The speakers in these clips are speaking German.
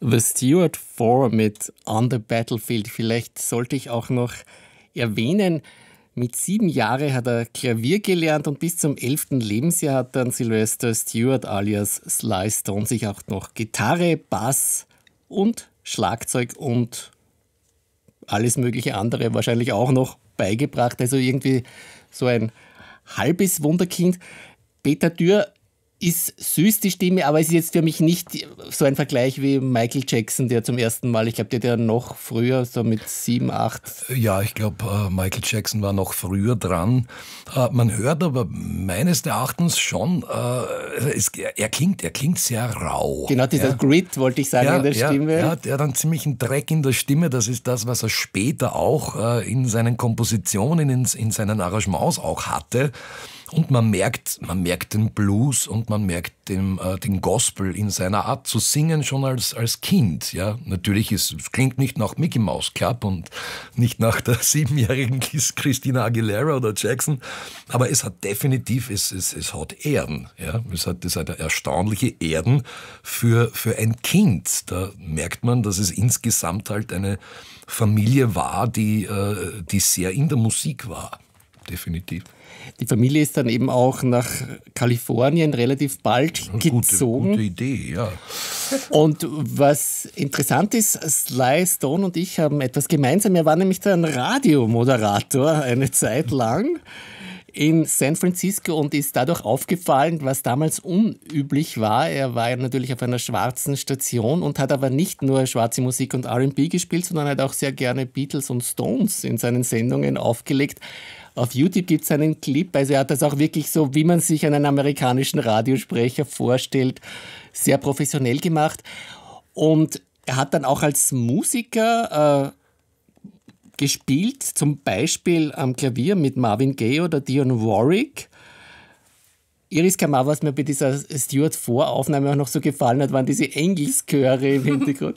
The Stewart 4 mit On the Battlefield. Vielleicht sollte ich auch noch erwähnen, mit 7 Jahren hat er Klavier gelernt und bis zum 11. Lebensjahr hat dann Sylvester Stewart alias Sly Stone sich auch noch Gitarre, Bass und Schlagzeug und alles mögliche andere wahrscheinlich auch noch beigebracht. Also irgendwie so ein halbes Wunderkind. Peter Dürr ist süß, die Stimme, aber es ist jetzt für mich nicht so ein Vergleich wie Michael Jackson, der zum ersten Mal, ich glaube, der hat ja noch früher, so mit 7, 8. Ja, ich glaube, Michael Jackson war noch früher dran. Man hört aber meines Erachtens schon, er klingt sehr rau. Genau, dieser Grit, wollte ich sagen, in der Stimme. Ja, der hat einen ziemlichen Dreck in der Stimme. Das ist das, was er später auch in seinen Kompositionen, in seinen Arrangements auch hatte. Und man merkt den Blues und man merkt den Gospel in seiner Art zu singen schon als Kind. Ja, natürlich es klingt nicht nach Mickey Mouse Club und nicht nach der 7-jährigen Christina Aguilera oder Jackson, aber es hat definitiv, es hat Erden. Ja, es hat erstaunliche Erden für ein Kind. Da merkt man, dass es insgesamt halt eine Familie war, die sehr in der Musik war. Definitiv. Die Familie ist dann eben auch nach Kalifornien relativ bald gezogen. Gute Idee, ja. Und was interessant ist, Sly Stone und ich haben etwas gemeinsam. Er war nämlich ein Radiomoderator eine Zeit lang in San Francisco und ist dadurch aufgefallen, was damals unüblich war. Er war ja natürlich auf einer schwarzen Station und hat aber nicht nur schwarze Musik und R&B gespielt, sondern hat auch sehr gerne Beatles und Stones in seinen Sendungen aufgelegt. Auf YouTube gibt es einen Clip, also er hat das auch wirklich so, wie man sich einen amerikanischen Radiosprecher vorstellt, sehr professionell gemacht. Und er hat dann auch als Musiker gespielt, zum Beispiel am Klavier mit Marvin Gaye oder Dionne Warwick. Iris Kamar, was mir bei dieser Stewart 4 Aufnahme auch noch so gefallen hat, waren diese Engelschöre im Hintergrund.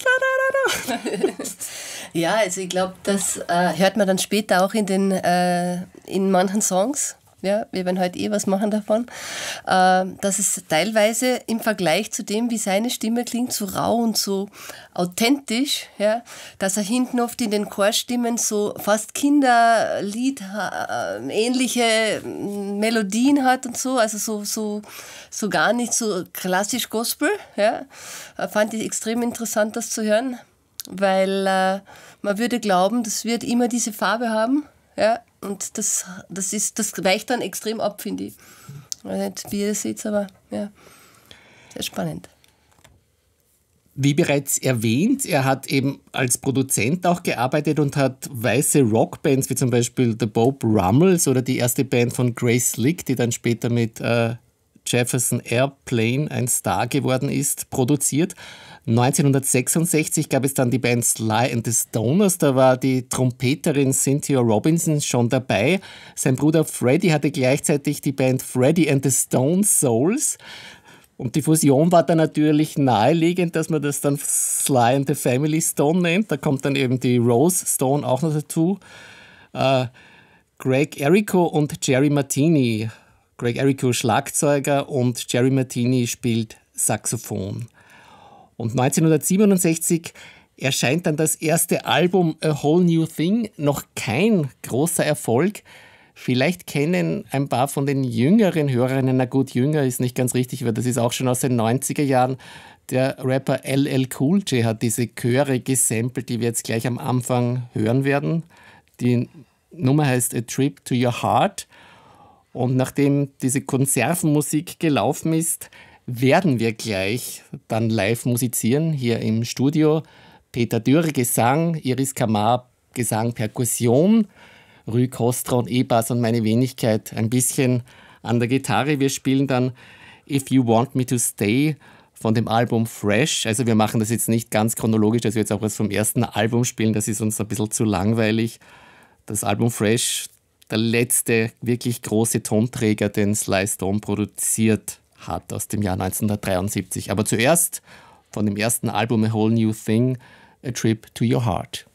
Ja, also ich glaube, das hört man dann später auch in manchen Songs. Ja, wir werden heute was machen davon. Dass es teilweise im Vergleich zu dem, wie seine Stimme klingt, so rau und so authentisch, ja, dass er hinten oft in den Chorstimmen so fast Kinderlied ähnliche Melodien hat und so, also so gar nicht so klassisch Gospel. Ja. Fand ich extrem interessant, das zu hören, weil man würde glauben, das wird immer diese Farbe haben, ja. Und das weicht dann extrem ab, finde ich. Ich weiß nicht, wie ihr das seht, aber ja, sehr spannend. Wie bereits erwähnt, er hat eben als Produzent auch gearbeitet und hat weiße Rockbands wie zum Beispiel The Bob Rummels oder die erste Band von Grace Slick, die dann später mit Jefferson Airplane ein Star geworden ist, produziert. 1966 gab es dann die Band Sly and the Stoners, da war die Trompeterin Cynthia Robinson schon dabei. Sein Bruder Freddie hatte gleichzeitig die Band Freddie and the Stone Souls. Und die Fusion war dann natürlich naheliegend, dass man das dann Sly and the Family Stone nennt. Da kommt dann eben die Rose Stone auch noch dazu. Greg Errico und Jerry Martini. Greg Errico Schlagzeuger und Jerry Martini spielt Saxophon. Und 1967 erscheint dann das erste Album A Whole New Thing, noch kein großer Erfolg. Vielleicht kennen ein paar von den jüngeren Hörerinnen, na gut, jünger ist nicht ganz richtig, weil das ist auch schon aus den 90er Jahren. Der Rapper LL Cool J hat diese Chöre gesampelt, die wir jetzt gleich am Anfang hören werden. Die Nummer heißt A Trip to Your Heart. Und nachdem diese Konservenmusik gelaufen ist, werden wir gleich dann live musizieren, hier im Studio. Peter Dürr Gesang, Iris Kamar Gesang, Perkussion, Rui Kostron E-Bass und meine Wenigkeit ein bisschen an der Gitarre. Wir spielen dann If You Want Me to Stay von dem Album Fresh. Also wir machen das jetzt nicht ganz chronologisch, dass wir jetzt auch was vom ersten Album spielen, das ist uns ein bisschen zu langweilig. Das Album Fresh, der letzte wirklich große Tonträger, den Sly Stone produziert hat aus dem Jahr 1973. Aber zuerst von dem ersten Album A Whole New Thing, A Trip to Your Heart.